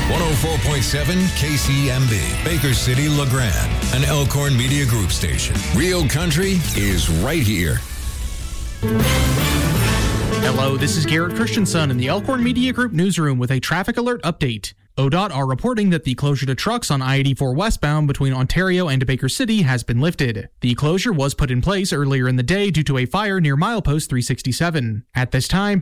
104.7 KCMB, Baker City, LeGrand, an Elkhorn Media Group station. Real country is right here. Hello, this is Garrett Christensen in the Elkhorn Media Group newsroom with a traffic alert update. ODOT are reporting that the closure to trucks on I-84 westbound between Ontario and Baker City has been lifted. The closure was put in place earlier in the day due to a fire near milepost 367. At this time,